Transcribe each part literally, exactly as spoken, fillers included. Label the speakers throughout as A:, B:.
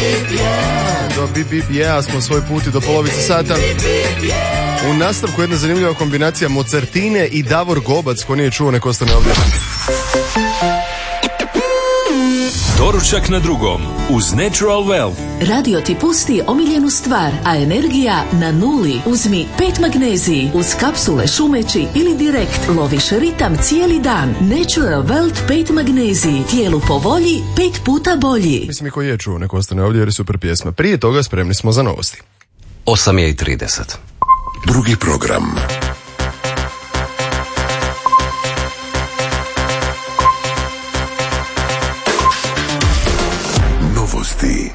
A: Do Bip Bip Yeah smo svoj put i do polovice sata. U nastavku jedna zanimljiva kombinacija Mozartine i Davor Gobac. Ko nije čuo, nek ostane ovdje.
B: Doručak na drugom uz Natural Well.
C: Radio ti pusti omiljenu stvar, a energija na nuli. Uzmi pet magneziji uz kapsule šumeći ili direkt. Loviš ritam cijeli dan. Natural Well pet magneziji. Tijelu po volji, pet puta bolji.
A: Mislim i ko je čuo, nek ostane ovdje jer je super pjesma. Prije toga spremni smo za novosti.
D: osam je i trideset.
E: Drugi program. Novosti.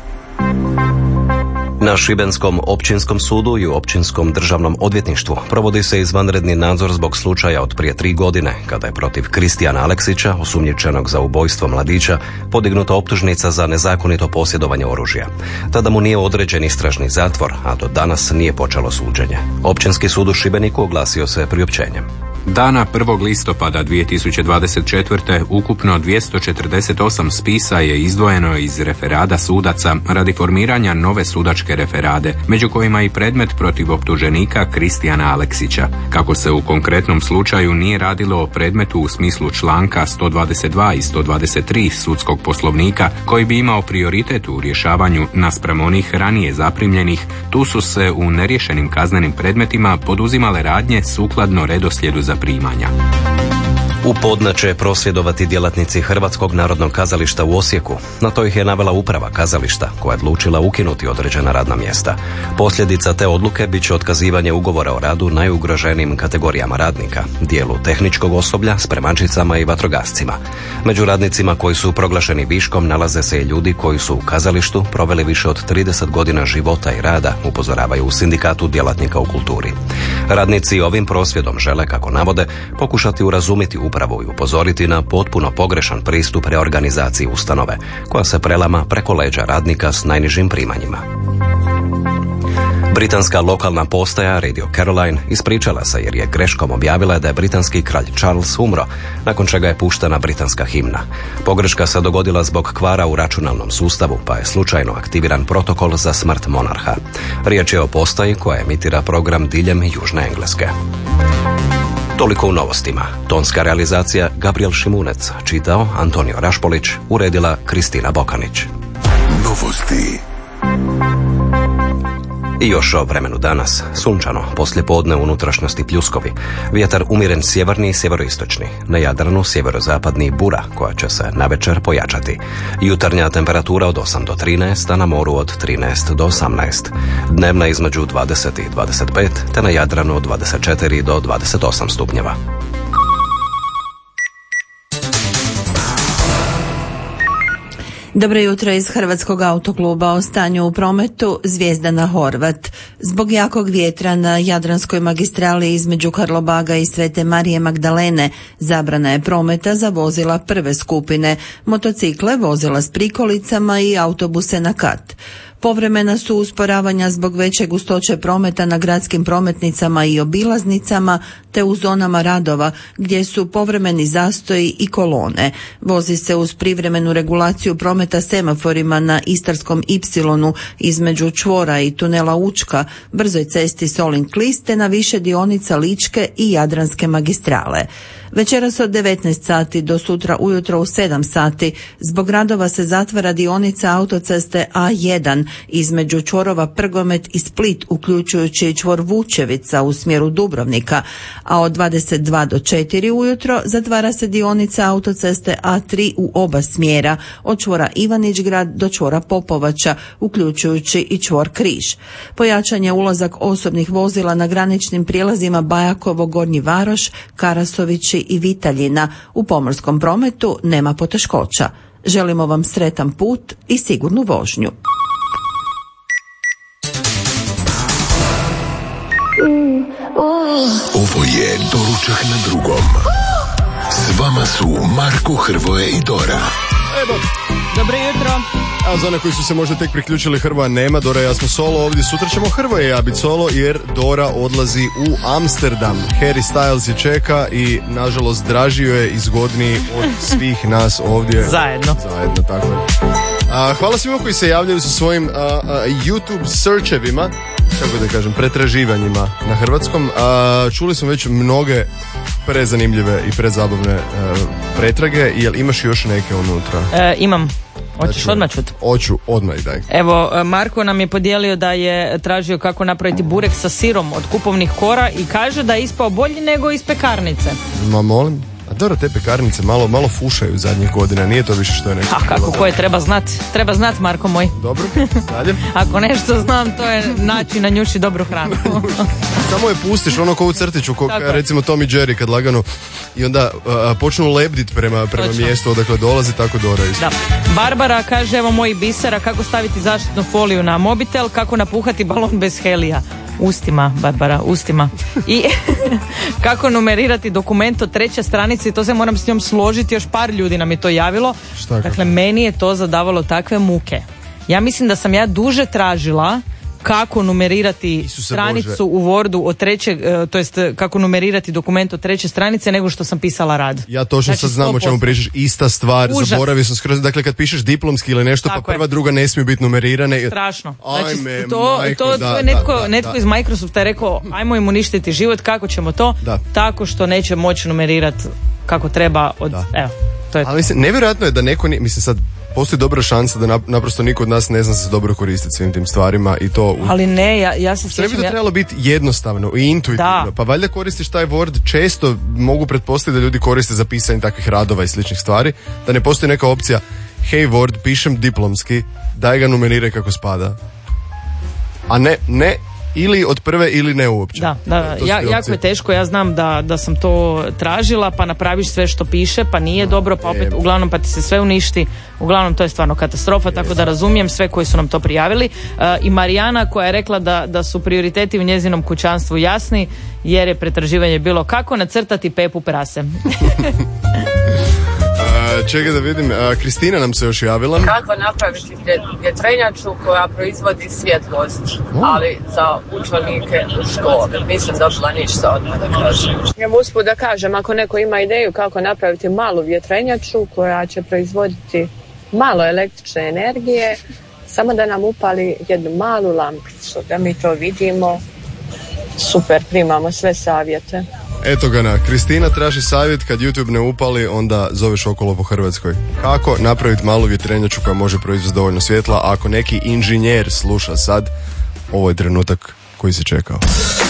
D: Na Šibenskom općinskom sudu i u općinskom državnom odvjetništvu provodi se izvanredni nadzor zbog slučaja od prije tri godine, kada je protiv Kristijana Aleksića, osumnjičenog za ubojstvo mladića, podignuta optužnica za nezakonito posjedovanje oružja. Tada mu nije određen istražni zatvor, a do danas nije počelo suđenje. Općinski sud u Šibeniku oglasio se priopćenjem.
F: Dana prvog listopada dvije tisuće dvadeset četvrte ukupno dvjesto četrdeset osam spisa je izdvojeno iz referada sudaca radi formiranja nove sudačke referade, među kojima i predmet protiv optuženika Kristijana Aleksića. Kako se u konkretnom slučaju nije radilo o predmetu u smislu članka sto dvadeset dva i sto dvadeset tri sudskog poslovnika, koji bi imao prioritet u rješavanju naspram onih ranije zaprimljenih, tu su se u neriješenim kaznenim predmetima poduzimale radnje sukladno redoslijedu za primanja.
D: U podne će prosvjedovati djelatnici Hrvatskog narodnog kazališta u Osijeku. Na to ih je navela uprava kazališta, koja je odlučila ukinuti određena radna mjesta. Posljedica te odluke bit će otkazivanje ugovora o radu najugroženijim kategorijama radnika, dijelu tehničkog osoblja, spremačicama i vatrogascima. Među radnicima koji su proglašeni viškom nalaze se i ljudi koji su u kazalištu proveli više od trideset godina života i rada, upozoravaju u sindikatu djelatnika u kulturi. Radnici ovim prosvjedom žele, kako navode, pokušati urazumiti upravo i upozoriti na potpuno pogrešan pristup reorganizaciji ustanove, koja se prelama preko leđa radnika s najnižim primanjima. Britanska lokalna postaja Radio Caroline ispričala se jer je greškom objavila da je britanski kralj Charles umro, nakon čega je puštena britanska himna. Pogreška se dogodila zbog kvara u računalnom sustavu, pa je slučajno aktiviran protokol za smrt monarha. Riječ je o postaji koja emitira program diljem Južne Engleske. Toliko u novostima. Tonska realizacija Gabriel Šimunec, čitao Antonio Rašpolić, uredila Kristina Bokanić.
E: Novosti.
D: I još o vremenu danas. Sunčano, poslijepodne u unutrašnjosti pljuskovi. Vjetar umiren sjeverni i sjeveroistočni. Na Jadranu sjeverozapadni bura, koja će se navečer pojačati. Jutarnja temperatura od osam do trinaest, a na moru od trinaest do osamnaest. Dnevna između dvadeset i dvadeset pet, te na Jadranu od dvadeset četiri do dvadeset osam stupnjeva.
G: Dobro jutro iz Hrvatskog autokluba. O stanju u prometu Zvijezdana Horvat. Zbog jakog vjetra na Jadranskoj magistrali između Karlobaga i Svete Marije Magdalene zabrana je prometa za vozila prve skupine, motocikle, vozila s prikolicama i autobuse na kat. Povremena su usporavanja zbog veće gustoće prometa na gradskim prometnicama i obilaznicama, te u zonama radova gdje su povremeni zastoji i kolone. Vozi se uz privremenu regulaciju prometa semaforima na Istarskom ipsilonu između čvora i tunela Učka, brzoj cesti Solin-Klis, te na više dionica Ličke i Jadranske magistrale. Večeras od devetnaest sati do sutra ujutro u sedam sati zbog radova se zatvara dionica autoceste A jedan između čvorova Prgomet i Split, uključujući čvor Vučevica u smjeru Dubrovnika, a od dvadeset dva do četiri ujutro zatvara se dionica autoceste A tri u oba smjera, od čvora Ivanićgrad do čvora Popovača, uključujući i čvor Križ. Pojačan je ulazak osobnih vozila na graničnim prijelazima Bajakovo, Gornji Varoš, Karasovići i Vitaljina. U pomorskom prometu nema poteškoća. Želimo vam sretan put i sigurnu vožnju.
E: Ovo je Doručak na drugom. S vama su Marko, Hrvoje i Dora.
A: Evo.
G: Dobro jutro.
A: A za one koji su se možda tek priključili, Hrvoja nema, Dora i ja smo solo ovdje. Sutra ćemo Hrvoje i ja biti solo jer Dora odlazi u Amsterdam. Harry Styles je čeka i nažalost dražio je i zgodniji od svih nas ovdje.
H: Zajedno.
A: Zajedno, tako je. A, hvala svima koji se javljaju sa svojim a, a, YouTube searchevima, kako da kažem, pretraživanjima na hrvatskom. A, čuli smo već mnoge prezanimljive i prezabavne a, pretrage. Jel imaš još neke unutra?
H: E, imam. Hoćeš
A: Znači,
H: odmah čut?
A: Hoću, odmah i daj.
H: Evo, Marko nam je podijelio da je tražio kako napraviti burek sa sirom od kupovnih kora i kaže da je ispao bolji nego iz pekarnice.
A: Ma molim. A dobro, te pekarnice malo, malo fušaju zadnjih godina, nije to više što je nešto.
H: A kako koje treba znat? Treba znat, Marko moj.
A: Dobro, dalje.
H: Ako nešto znam, to je način na njuši dobru hranu.
A: Samo je pustiš ono ko u crtiću, ko, recimo Tom i Jerry kad lagano i onda a, počnu lebdit prema, prema mjestu odakle dolazi, tako Dora isto.
H: Da. Barbara kaže, evo moji bisera, kako staviti zaštitnu foliju na mobitel, kako napuhati balon bez helija. Ustima, Barbara, ustima. I kako numerirati dokument od treće stranice, i to se moram s njom složiti, još par ljudi nam je to javilo.
A: Šta,
H: dakle, meni je to zadavalo takve muke. Ja mislim da sam ja duže tražila kako numerirati Isuse stranicu Bože. u Wordu od trećeg, to jest kako numerirati dokument od treće stranice nego što sam pisala rad.
A: Ja točno
H: znači,
A: sad znam o čemu pričaš, ista stvar,
H: Užas.
A: zaboravio sam skroz, dakle kad pišeš diplomski ili nešto, tako pa prva, je. druga ne smiju biti numerirane.
H: Strašno. Znači,
A: Ajme,
H: to,
A: majko,
H: to,
A: da,
H: to je netko,
A: da, da,
H: netko
A: da.
H: iz Microsofta je rekao, ajmo im uništiti život, kako ćemo to?
A: Da.
H: Tako što neće moći numerirati kako treba od,
A: da.
H: evo, to je.
A: Ali mislim, nevjerojatno je da neko, nije, mislim sad, postoji dobra šansa da naprosto niko od nas ne zna se dobro koristiti svim tim stvarima i to... U...
H: Ali ne, ja, ja se
A: sjećam... Ne bi to
H: ja...
A: trebalo biti jednostavno i intuitivno. Da. Pa valjda koristiš taj Word, često mogu pretpostaviti da ljudi koriste za pisanje takvih radova i sličnih stvari, da ne postoji neka opcija, hej Word, pišem diplomski, daj ga numeriraj kako spada. A ne, ne, ili od prve ili ne uopće.
H: Da, da, ja, jako je teško, ja znam da, da sam to tražila, pa napraviš sve što piše, pa nije dobro, pa opet uglavnom pa ti se sve uništi, uglavnom to je stvarno katastrofa, tako da razumijem sve koji su nam to prijavili. Uh, I Marijana koja je rekla da, da su prioriteti u njezinom kućanstvu jasni, jer je pretraživanje bilo kako nacrtati Pepu prase.
A: Čekaj da vidim, a, Kristina nam se još javila.
I: Kako napraviti vjetrenjaču koja proizvodi svjetlost, ali za učenike u školi. Nisam dobila ništa odmah da kažem. Ja usput da kažem, ako neko ima ideju kako napraviti malu vjetrenjaču koja će proizvoditi malo električne energije, samo da nam upali jednu malu lampicu, da mi to vidimo. Super, primamo sve savjete.
A: Eto ga na, Kristina traži savjet kad YouTube ne upali, onda zoveš okolo po Hrvatskoj. Kako napraviti malu vjetrenjaču koja može proizvesti dovoljno svjetla, a ako neki inženjer sluša sad, ovo je trenutak koji se čekao.